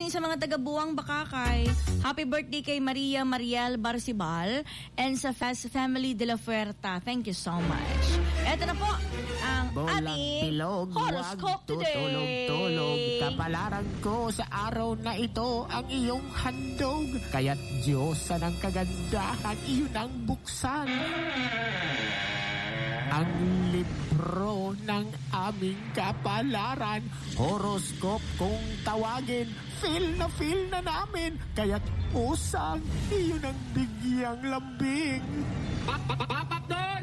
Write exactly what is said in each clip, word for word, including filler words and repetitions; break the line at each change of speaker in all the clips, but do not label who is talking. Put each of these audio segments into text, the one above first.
morning sa mga taga-Buwang Bakakay. Happy birthday kay Maria Mariel Barcibal and sa Fast Family de la Fuerta. Thank you so much. Eto na po ang
Bolang
ating
bilog,
horoscope
wag
today.
tutulog-tulog. Kapalaran ko sa araw na ito ang iyong handog. Kaya't Diyosa ng kagandahan, iyon ang buksan. Ang libro ng aming kapalaran, horoscope kung tawagin, feel na feel na namin. Kaya't usang, iyon ang bigyang lambing.
Papak doon!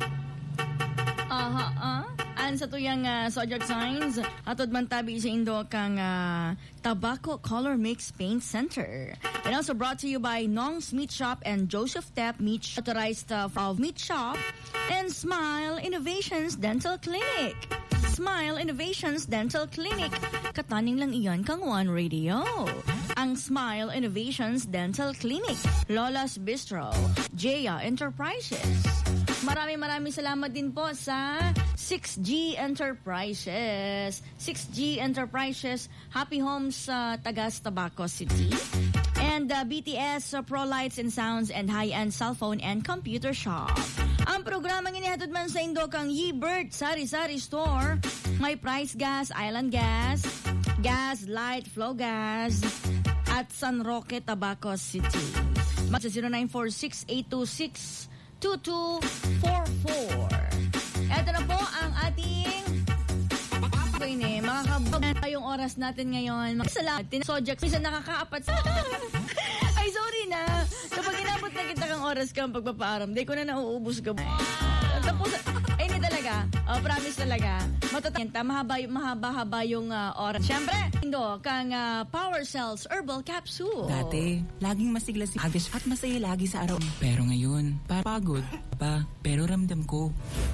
Aha, ah. An sa tuyang uh, zodiac signs, atod man tabi sa Indo kang uh, Tobacco Color Mix Paint Center. And also brought to you by Nong's Meat Shop and Joseph Tepp Meat Authorized uh, of Meat Shop and Smile Innovations Dental Clinic. Smile Innovations Dental Clinic. Kataning lang iyan kang One Radio. Ang Smile Innovations Dental Clinic, Lola's Bistro, Jaya Enterprises. Maraming maraming salamat din po sa six G Enterprises. six G Enterprises, Happy Homes sa uh, Tagas, Tabaco City. And uh, B T S, uh, Pro Lights and Sounds and High-End Cellphone and Computer Shop. Ang programang inihatod man sa Indo kang Yebert Sari-Sari Store. May Price Gas, Island Gas, Gas Light, Flow Gas, at San Roque, Tabaco City. Mag sa zero nine four six eight two six two two four four. Ito na po ang ating ini, makakabag na yung oras natin ngayon. Salamat. Sojak, minsan nakakaapat sa... Ay, sorry na. Kapag inabot na kita kang oras kang pagpapaaram, di ko na nauubos ka. Tapos, ay, hindi talaga. Oh, promise talaga. Matatenta, mahaba, mahaba-haba yung uh, oras. Siyempre, Indo, kang uh, Power Cells Herbal Capsule.
Dati, laging masigla si Agos at masaya lagi sa araw. Pero ngayon, pagod pa, pero ramdam ko.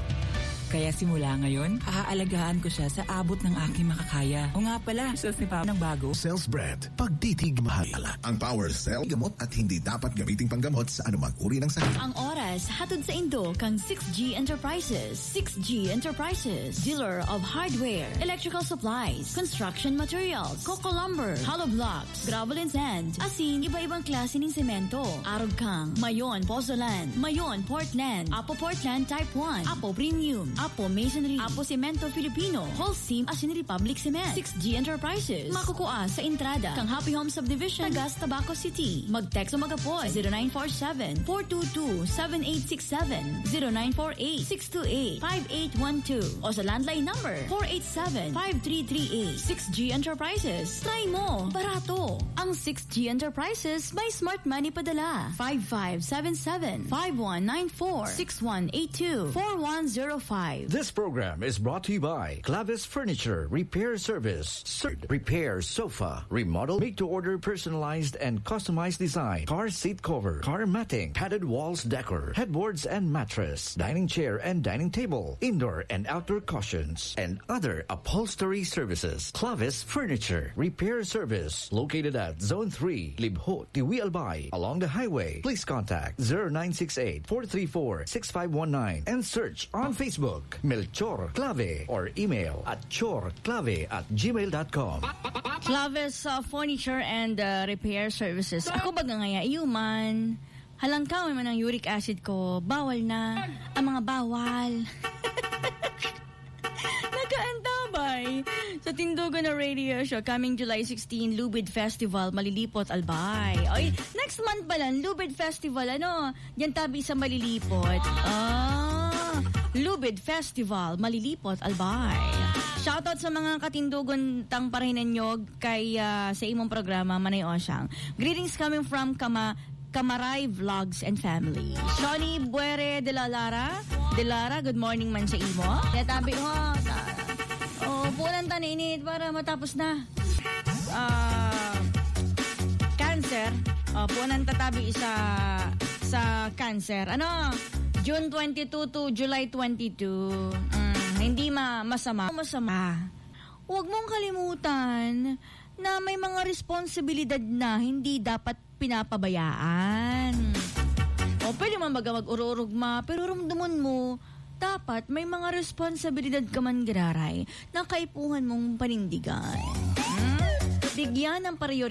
Kaya simula ngayon, aalagaan ko siya sa abot ng aking makakaya. O nga pala, sales ni Pao ng bago.
Cells Brand, pagtitig mahala. Ang Power Cell, gamot at hindi dapat gamiting panggamot sa anumang uri ng sakit.
Ang oras, hatod sa Indo, kang six G Enterprises. six G Enterprises, dealer of hardware, electrical supplies, construction materials, coco lumber, hollow blocks, gravel and sand, asin, iba-ibang klase ng semento. Arog kang, Mayon Pozzolan, Mayon Portland, Apo Portland Type one, Apo Premium, Apo Masonry, Apo Cemento Filipino, Holcim Asin Republic Cement, six G Enterprises. Makukuha sa entrada kang Happy Home Subdivision, Tagas, Tabaco City. Mag-text o mag-apoy zero nine four seven four two two seven eight six seven, zero nine four eight six two eight five eight one two o sa landline number four eight seven five three three eight. six G Enterprises. Try mo, barato. Ang six G Enterprises may smart money padala. five five seven seven five one nine four six one eight two four one zero five.
This program is brought to you by Clavis Furniture Repair Service. Cert Repair Sofa. Remodel, make to order, personalized and customized design. Car seat cover, car matting, padded walls decor, headboards and mattress, dining chair and dining table, indoor and outdoor cushions, and other upholstery services. Clavis Furniture Repair Service. Located at Zone three, Libho, Tiwi Albay, along the highway. Please contact zero nine six eight four three four six five one nine and search on Facebook Melchor Clave or email at chorclave at gmail dot com.
Clavis uh, Furniture and uh, Repair Services. Ako baga ngaya, iyuman. Halangkaw man ang uric acid ko. Bawal na. Ang mga bawal. Nakaantabay. Sa Tindugan na radio show, coming July sixteenth, Lubid Festival, Malilipot, Albay. Oy, next month pa lang, Lubid Festival, ano? Yan tabi sa Malilipot. Ah, Lubid Festival, Malilipot, Albay. Shoutout sa mga katindugon tang parinan nyo kay uh, sa imong programa, Manay Osyang. Greetings coming from Kama Kamaray Vlogs and Family. Shoni Buere de la Lara. De Lara, good morning man sa imo. Natabi ho. Oh, punan ta init para matapos na. Ah, uh, cancer. Oh, punan tatabi sa sa cancer. Ano? June twenty-two to July twenty-two. Mm, hindi ma masama. Masama. Huwag mong kalimutan na may mga responsibilidad na hindi dapat pinapabayaan. O pwede man baga mag-ururugma, pero ramdaman mo, dapat may mga responsibilidad ka man gararay na kaipuhan mong panindigan. Hmm? Bigyan ng priority